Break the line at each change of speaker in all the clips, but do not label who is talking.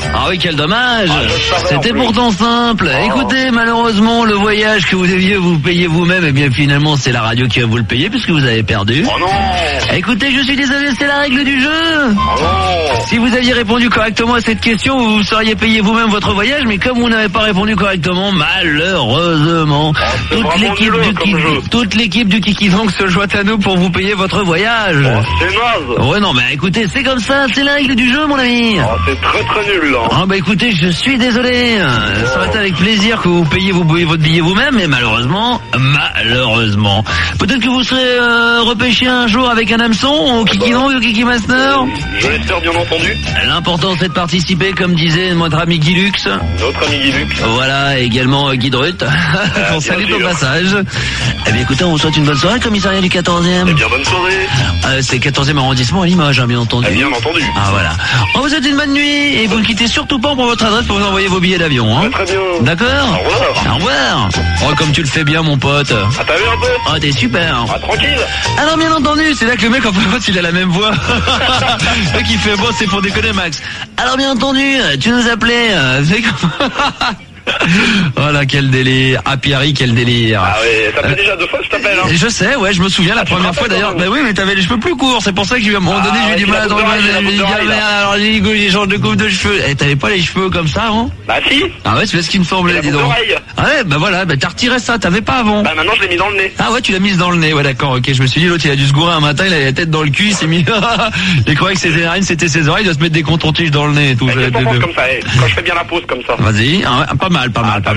Ah oui, quel dommage. C'était pourtant simple. Écoutez, malheureusement, le voyage que vous deviez vous payer vous-même, eh bien finalement c'est la radio qui va vous le payer puisque vous avez perdu.
Oh non.
Écoutez, je suis désolé, c'est la règle du jeu.
Oh non.
Si vous aviez répondu correctement à cette question, vous seriez payé vous-même votre voyage, mais comme vous n'avez pas répondu correctement, malheureusement, toute l'équipe du Kiki Donc se joint à nous pour vous payer votre voyage.
Oh, c'est naze.
Ouais, non, mais écoutez, c'est comme ça, c'est la règle du jeu, mon ami.
Oh, c'est très très nul, là.
Ah bah écoutez, je suis désolé. Ça aurait été avec plaisir que vous payiez votre billet vous-même, mais malheureusement, peut-être que vous serez repêché un jour avec un hameçon au Kiki Donc, au Kiki Master.
Je l'espère, bien entendu.
L'important c'est de participer, comme disait notre ami Guy Lux.
Notre ami Guy Lux.
Voilà, également Guy Drut. On salue au passage. Eh bien écoutez, on vous souhaite une bonne soirée, commissariat du 14e.
Eh bien, bonne soirée.
C'est 14e arrondissement à Limoges, hein, bien entendu.
Eh bien entendu.
Ah voilà. On vous souhaite une bonne nuit et vous ne quittez surtout pas pour votre adresse pour vous envoyer vos billets d'avion. Hein.
Très bien.
D'accord.
Au revoir.
Au revoir. Oh, comme tu le fais bien, mon pote.
Ah, t'as vu un peu?
Oh, t'es super.
Ah, tranquille.
Alors bien entendu, c'est là que le mec en face il a la même voix. Le mec il fait bon, c'est pour déconner Max. Alors bien entendu, tu nous appelais. C'est comme... Oh là, quel délire. Ah Pierre, quel délire.
Ah oui, t'as fait déjà 2 fois que je t'appelle, hein.
Je sais, ouais, je me souviens la première fois d'ailleurs. Bah oui, mais t'avais les cheveux plus courts, c'est pour ça que à un moment donné j'ai eu du mal à te regarder. Alors les gens de coupe de cheveux. Eh, t'avais pas les cheveux comme ça, hein?
Bah si.
Ah ouais, c'est ce qui me semblait, dis donc. Ah ouais, bah voilà, bah t'as retiré ça, t'avais pas avant.
Bah maintenant je l'ai mis dans le nez.
Ah ouais, tu l'as mise dans le nez, ouais d'accord, ok. Je me suis dit l'autre il a dû se gourer un matin, il avait la tête dans le cul, il s'est mis. Il croyait que ses narines c'était ses oreilles, il doit se mettre des contons-tiges dans le nez et tout.
Qu'est-ce qu'on pense comme ça, quand je fais bien la pause comme ça.
Vas-y, pas mal. Pas mal.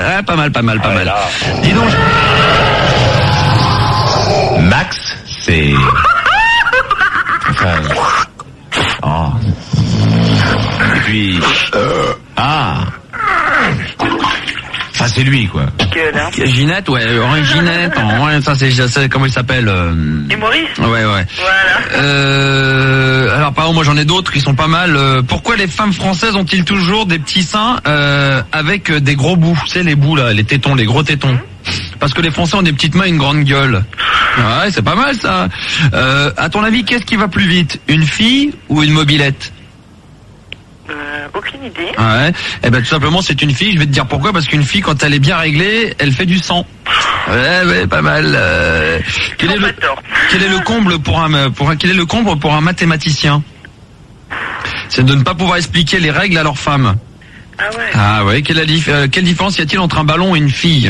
Dis donc.
Max, c'est... Enfin... Oh. Et puis... Enfin, c'est lui, quoi.
Ginette, ouais, Ginette, ouais, ça c'est comment il s'appelle
Humoriste.
Ouais.
Voilà.
Alors par exemple, moi j'en ai d'autres qui sont pas mal. Pourquoi les femmes françaises ont-ils toujours des petits seins avec des gros bouts? Tu sais, les bouts là, les tétons, les gros tétons. Parce que les Français ont des petites mains et une grande gueule. Ouais, c'est pas mal ça. À ton avis, qu'est-ce qui va plus vite? Une fille ou une mobilette?
Aucune idée.
Ouais. Eh ben tout simplement c'est une fille. Je vais te dire pourquoi. Parce qu'une fille quand elle est bien réglée, elle fait du sang. Ouais, pas mal. Quel est le comble pour un mathématicien? C'est de ne pas pouvoir expliquer les règles à leur femme.
Ah ouais.
Ah ouais. Quelle différence y a-t-il entre un ballon et une fille?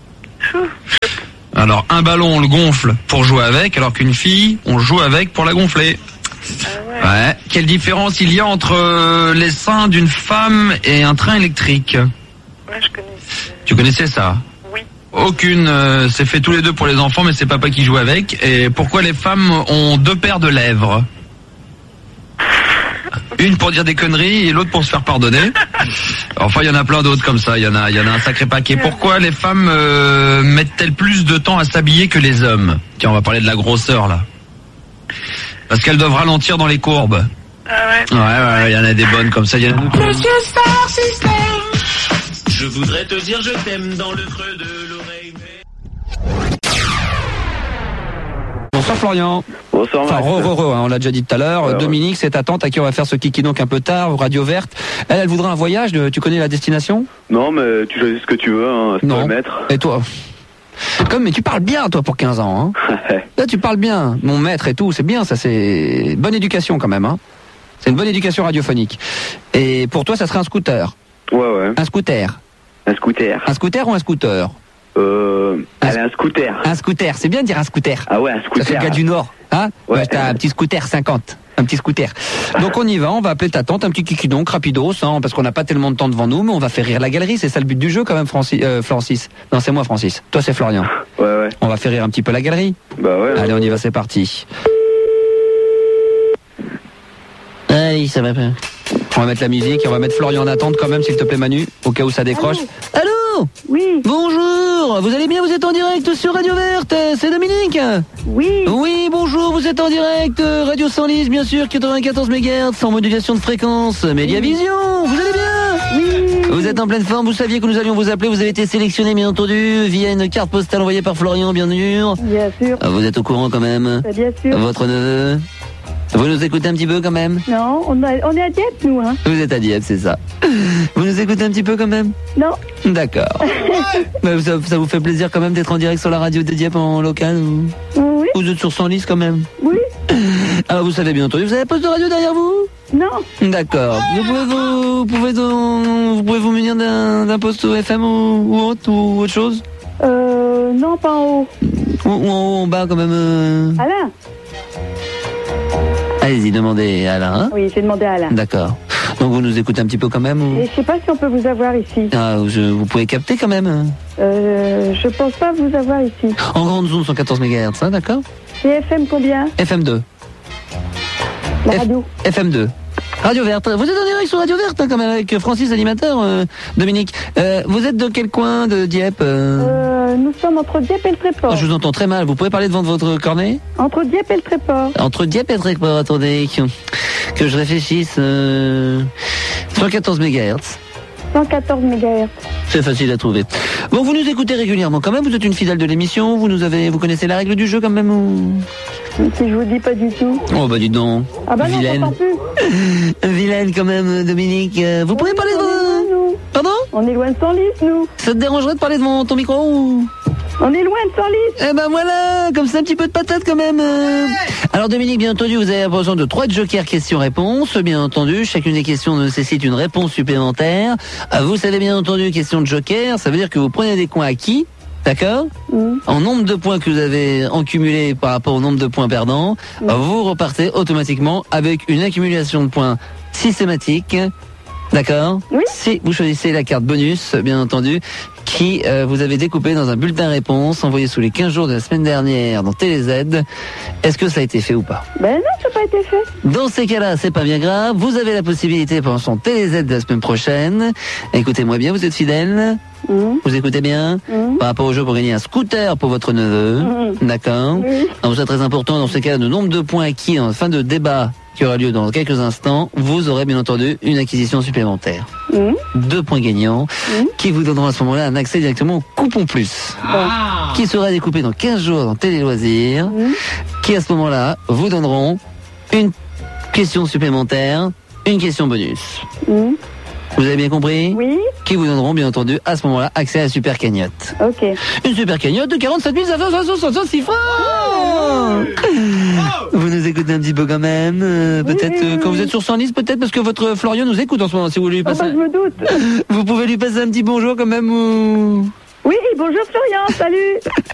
Alors un ballon on le gonfle pour jouer avec, alors qu'une fille on joue avec pour la gonfler. Ouais. Quelle différence il y a entre les seins d'une femme et un train électrique?
Ouais, je connais.
Tu connaissais ça?
Oui.
Aucune. C'est fait tous les deux pour les enfants, mais c'est papa qui joue avec. Et pourquoi les femmes ont 2 paires de lèvres? Une pour dire des conneries et l'autre pour se faire pardonner. Enfin, il y en a plein d'autres comme ça. Il y en a un sacré paquet. Pourquoi les femmes mettent-elles plus de temps à s'habiller que les hommes? Tiens, on va parler de la grosseur là. Parce qu'elles doivent ralentir dans les courbes.
Ah ouais.
Ouais, il y en a des bonnes comme ça. Il y en a d'autres.
Je voudrais te dire je t'aime dans le creux de l'oreille.
Bonsoir Florian.
Bonsoir Max.
On l'a déjà dit tout à l'heure. Dominique, c'est ta tante à qui on va faire ce Kiki Donc un peu tard, Radio Verte. Elle voudrait un voyage. Tu connais la destination?
Non, mais tu choisis ce que tu veux, hein. C'est toi le maître.
Et toi? Mais tu parles bien, toi, pour 15 ans, hein. Là, tu parles bien. Mon maître et tout, c'est bien, ça, c'est bonne éducation quand même, hein. C'est une bonne éducation radiophonique. Et pour toi, ça serait un scooter?
Ouais.
Un scooter?
Un scooter.
Un scooter ou un scooter?
Un scooter.
Un scooter, c'est bien de dire un scooter.
Ah ouais, un scooter.
Ça fait le gars du Nord, hein?
Ouais.
T'as un petit scooter 50. Un petit scooter. Donc on y va, on va appeler ta tante, un petit Kiki Donc, rapidos, hein, parce qu'on n'a pas tellement de temps devant nous, mais on va faire rire la galerie, c'est ça le but du jeu quand même, Francis. Non, c'est moi Francis. Toi c'est Florian.
Ouais.
On va faire rire un petit peu la galerie.
Bah ouais.
Allez, on y va, c'est parti. Allez, ça va pas. On va mettre la musique et on va mettre Florian en attente quand même, s'il te plaît Manu, au cas où ça décroche. Allô?
Oui.
Bonjour, vous allez bien, vous êtes en direct sur Radio Verte, c'est Dominique?
Oui.
Oui, bonjour, vous êtes en direct, Radio Senlis, bien sûr, 94 MHz, sans modulation de fréquence, Médiavision, vous allez bien?
Oui.
Vous êtes en pleine forme, vous saviez que nous allions vous appeler, vous avez été sélectionné bien entendu, via une carte postale envoyée par Florian, bien sûr.
Bien sûr.
Vous êtes au courant quand même?
Bien sûr.
Votre neveu? Vous nous écoutez un petit peu quand même?
Non, on est à Dieppe, nous, hein.
Vous êtes à Dieppe, c'est ça. Vous nous écoutez un petit peu quand même?
Non.
D'accord. Mais ça vous fait plaisir quand même d'être en direct sur la radio de Dieppe en local ou...
Oui.
Vous êtes sur Senlis quand même?
Oui.
Alors vous savez bien entendu, vous avez un poste de radio derrière vous?
Non.
D'accord. Vous pouvez vous munir d'un poste FM ou autre chose?
Non, pas en haut.
Ou en haut, en bas quand même
Alain?
Allez-y, demandez à Alain. Hein?
Oui, j'ai demandé à Alain.
D'accord. Donc vous nous écoutez un petit peu quand même ou...
Et je sais pas si on peut vous avoir ici.
Ah, vous pouvez capter quand même.
Je pense pas vous avoir ici.
En grande zone 114 MHz, hein, d'accord?
Et FM combien?
FM2.
La radio.
FM2. Radio Verte. Vous êtes en direct sur Radio Verte, hein, quand même, avec Francis, animateur, Dominique. Vous êtes de quel coin de Dieppe
Nous sommes entre Dieppe et le Tréport.
Oh, je vous entends très mal. Vous pouvez parler devant votre cornet?
Entre Dieppe et le Tréport.
Entre Dieppe et le Tréport, attendez. Que je réfléchisse. 114 MHz. 114
MHz.
C'est facile à trouver. Bon, vous nous écoutez régulièrement quand même, vous êtes une fidèle de l'émission, vous connaissez la règle du jeu quand même ou...
Si je vous dis pas du tout.
Oh bah dites donc.
Ah bah
vilaine.
non, plus.
Vilaine quand même, Dominique. Vous pouvez parler
de...
Pardon?
On est loin de Senlis, nous.
Ça te dérangerait de parler devant ton micro ou...
On est loin de Senlis.
Eh ben voilà, comme ça un petit peu de patate quand même. Alors Dominique, bien entendu, vous avez besoin de 3 jokers questions-réponses. Bien entendu, chacune des questions nécessite une réponse supplémentaire. Vous savez bien entendu, question de joker, ça veut dire que vous prenez des coins acquis. D'accord? En nombre de points que vous avez en cumulé par rapport au nombre de points perdants, vous repartez automatiquement avec une accumulation de points systématique. D'accord?
Oui.
Si vous choisissez la carte bonus, bien entendu, qui vous avez découpé dans un bulletin réponse envoyé sous les 15 jours de la semaine dernière dans TéléZ. Est-ce que ça a été fait ou pas?
Ben non, ça n'a pas été fait.
Dans ces cas-là, c'est pas bien grave. Vous avez la possibilité pendant son TéléZ de la semaine prochaine. Écoutez-moi bien, vous êtes fidèles? Vous écoutez bien? Par rapport au jeu pour gagner un scooter pour votre neveu. D'accord?
Oui.
Donc c'est très important dans ces cas, le nombre de points acquis en fin de débat qui aura lieu dans quelques instants, vous aurez bien entendu une acquisition supplémentaire. 2 points gagnants qui vous donneront à ce moment-là un accès directement au coupon plus. Qui sera découpé dans 15 jours dans Télé Loisirs. Qui à ce moment-là vous donneront une question supplémentaire, une question bonus. Vous avez bien compris?
Oui.
Qui vous donneront bien entendu à ce moment-là accès à la super cagnotte.
Ok.
Une super cagnotte de 47 566 francs. Vous nous écoutez un petit peu quand même. Peut-être quand vous êtes sur Senlis, peut-être parce que votre Florian nous écoute en ce moment. Si vous lui passez,
je me doute.
vous pouvez lui passer un petit bonjour quand même ou...
Oui, bonjour Florian, salut.